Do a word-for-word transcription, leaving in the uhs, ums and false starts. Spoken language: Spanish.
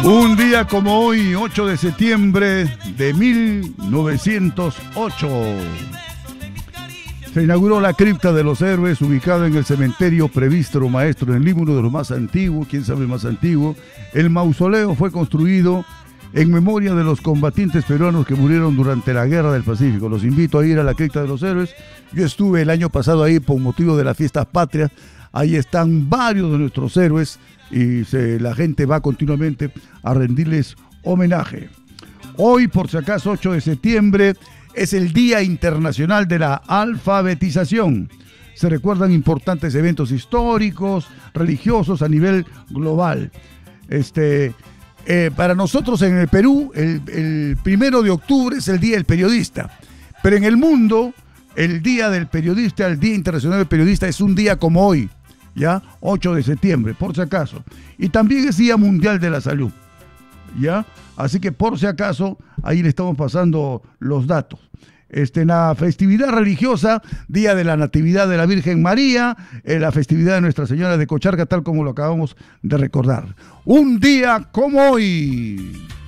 Un día como hoy, ocho de septiembre de mil novecientos ocho, se inauguró la Cripta de los Héroes, ubicada en el cementerio Prevístero Maestro en Lima, uno de los más antiguos, quién sabe más antiguo. El mausoleo fue construido en memoria de los combatientes peruanos que murieron durante la Guerra del Pacífico. Los invito a ir a la Cripta de los Héroes. Yo estuve el año pasado ahí por motivo de las fiestas patrias. Ahí están varios de nuestros héroes y se, la gente va continuamente a rendirles homenaje. Hoy, por si acaso, ocho de septiembre, es el Día Internacional de la Alfabetización. Se recuerdan importantes eventos históricos, religiosos a nivel global. Este, eh, para nosotros en el Perú, el, el primero de octubre es el Día del Periodista. Pero en el mundo, el Día del Periodista, el Día Internacional del Periodista, es un día como hoy, ¿ya? ocho de septiembre, por si acaso. Y también es Día Mundial de la Salud, ¿ya? Así que por si acaso, ahí le estamos pasando los datos. Este, en la festividad religiosa, Día de la Natividad de la Virgen María, eh, la festividad de Nuestra Señora de Cocharca, tal como lo acabamos de recordar. Un día como hoy.